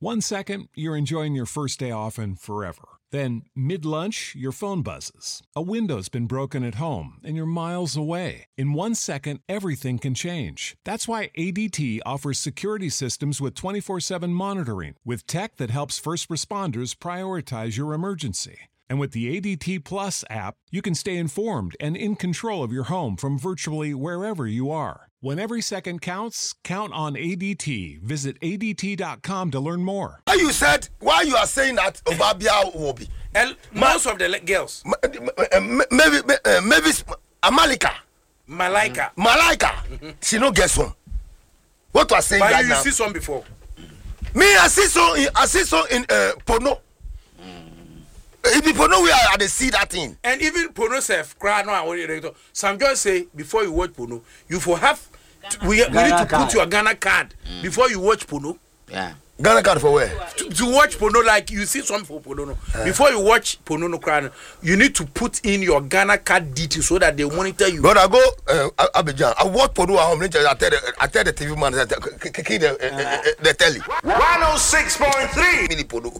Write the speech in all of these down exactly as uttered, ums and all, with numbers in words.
One second, you're enjoying your first day off and forever. Then, mid-lunch, your phone buzzes. A window's been broken at home and you're miles away. In one second, everything can change. That's why A D T offers security systems with twenty-four seven monitoring, with tech that helps first responders prioritize your emergency. And with the A D T Plus app, you can stay informed and in control of your home from virtually wherever you are. When every second counts, count on A D T. Visit A D T dot com to learn more. Why you said, why you are saying that Obabia will be? And most of the girls. Maybe, maybe Amalika. Malaika. Malaika. Mm-hmm. She no get some. What was saying but right you now? see some before. Me, I see some in, I see some in uh, Pono. If you Pono, we are at the see that thing. And even Pono self, cry no. Some girls say before you watch Pono, you for have to, we, we need to card. put your Ghana card mm. before you watch Pono. Yeah. Ghana card for where? To, to watch Pono, like you see some for Pono. No. Uh. Before you watch Pono, no cry, you need to put in your Ghana card details so that they monitor you. But I go uh, Abidjan. I watch Pono at home. I tell the I tell the T V man that the the telly. one oh six point three. Mini Pono.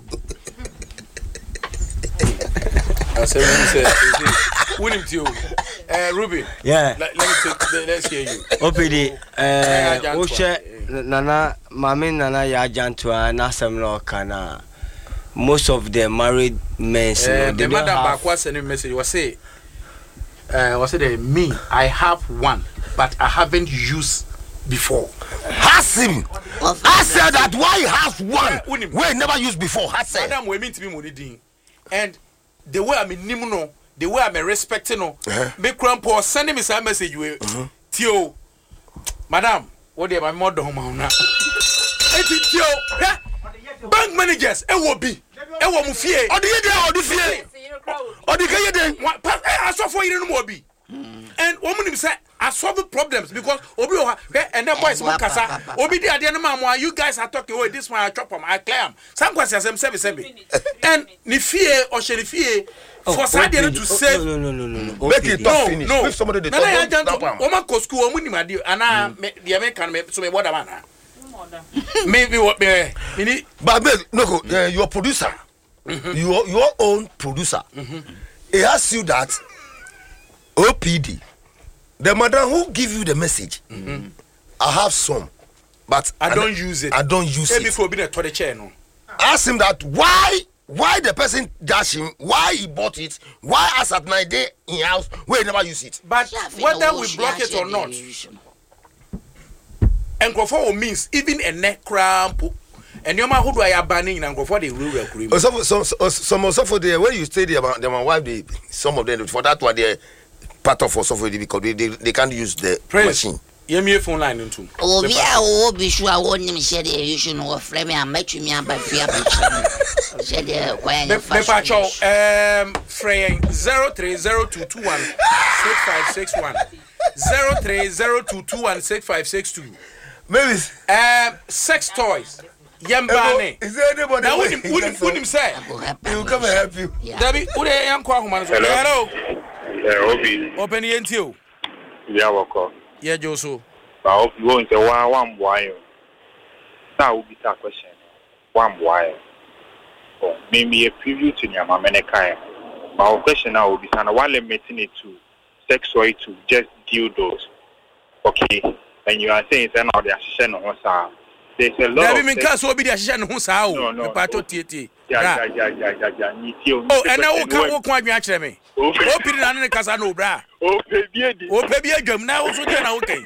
I said, when you say, uh, Ruby. Yeah. Let, let me take, let's hear you. O P D, eh, Oshe Nana, Mami Nana Yajantua, Nasam Lokana. Most of the married men, uh, the madam back was sending message. Was say, uh, was it me? I have one, but I haven't used before. Has him. I said that why he has one. Uh, we never used before. Has said. Madam, we mean to be money, and the way I'm in Nimuno, the way I'm respecting no, me grandpa sending me some message we Tio, Madam, what do you my mother home now? Tio, bank managers, it will be, it will move here. Or the year, or the fear, or the year, I saw for you no more be. And woman said, I solve problems because Obi and that boys want Kasa. Obi the idea no you guys are talking oh this one I chop them I claim. Some questions them seven seven. And ni fear or she fear for Sadia to say no no no no no. Make it talk finish. If somebody they talk that woman go school omo ni madi ana the American me so me border man. Maybe what me me but no uh, your producer. Mm-hmm. Your your own producer. Mm-hmm. He asks you that O P D, the madam who give you the message, mm-hmm. I have some, but I, I don't use it. I don't use Maybe it. Before being a to the chair, no. Ask him that why, why the person dash him, why he bought it, why as at night day in house, where he never use it. But whether we block it or not, and go for means even a neck cramp. And your man who do I have banning and go for the rural cream. Some some some of for the where you stay there, my wife, they, some of them for that one they part of for software because they, they, they can't use the Prince. Machine. You me phone line into. Oh, yeah, oh, be sure I won't even share the you should know frame and make you me and by fear. Share the when you um frame zero three zero two two one six five six one zero three zero two two one six five six two. Maybe um sex toys. Yambane. Is there anybody? Now wouldn't wouldn't wouldn't say. He will come and help you. Debbie, who they young kwa human? Hello. Yeah, Obi. Open the N T O. Yeah, wako. Yeah, Joso. But if you go into one one boy, that will be that question. One boy. Oh, maybe a preview to your mama nekai. But our question now will be: Sana, why limiting it to sex toy to just dildos? Okay, and you are saying that now they are sharing on us. There's a lot. Debbie, me can't be the sharing on us. No, no. Pato T. Yeah, yeah, yeah, yeah, yeah. Oh, and now can walk one actually me. Oh, put it on the Casano bra. Oh, baby, oh, baby, I come now. So then, okay.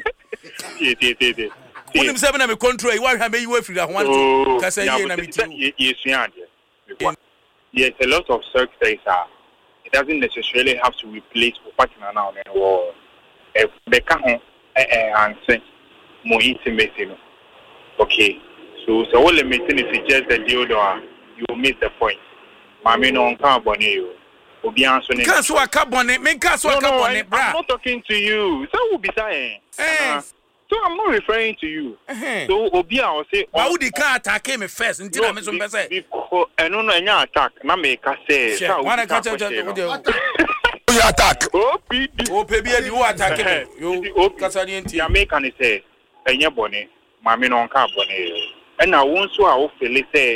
When I'm seven, I'm a control. Why have you free that one? Because I hear yes, yes, a lot of sex toys are. It doesn't necessarily have to replace for partner now or if they can't answer more intimacy. Okay, so so all the meeting is just the deodorant. You miss the point. Mami no carbon you. Obi answer. Can't so a carbon. Me can't so a carbon. I'm not talking to you. So will be saying. Uh, so I'm not referring to you. Uh-huh. So Obi I will say. Why would the car attack me first? Until I mention me say. Because I no no any attack. Na me ka say. Wanna catch up? You attack. Oh, baby. Oh, baby, you attack me. You. Because I didn't. Ya make can say. Enye bone. Mami no carbon. And I want so I will feel say.